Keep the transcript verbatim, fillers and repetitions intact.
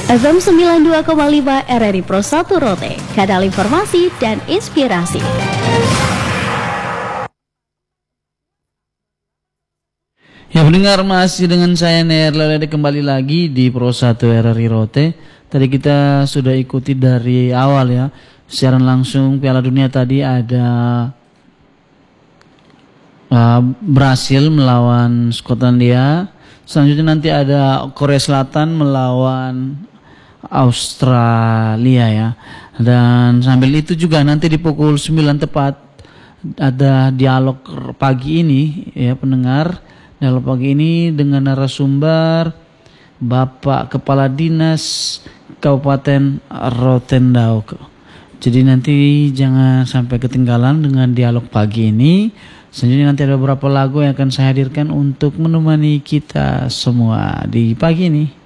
F M sembilan puluh dua koma lima R R I Pro satu Rote, kanal informasi dan inspirasi. Ya, pendengar, masih dengan saya Ner Lelede kembali lagi di Pro satu R R I Rote. Tadi kita sudah ikuti dari awal ya, siaran langsung Piala Dunia tadi ada uh, Brasil melawan Skotlandia. Selanjutnya nanti ada Korea Selatan melawan Australia ya. Dan sambil itu juga nanti di pukul sembilan tepat ada dialog pagi ini ya pendengar. Dialog pagi ini dengan narasumber Bapak Kepala Dinas Kabupaten Rotendao. Jadi nanti jangan sampai ketinggalan dengan dialog pagi ini. Selanjutnya nanti ada beberapa lagu yang akan saya hadirkan untuk menemani kita semua di pagi ini.